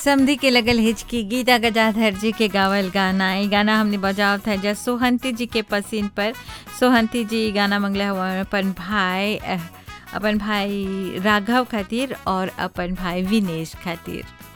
समधी के लगल हिचकी गीता गजाधर जी के गावल गाना। ये गाना हमने बजाव था जब सोहंती जी के पसीन पर। सोहंती जी गाना मंगला हुआ अपन भाई राघव खातिर और अपन भाई विनेश खातिर।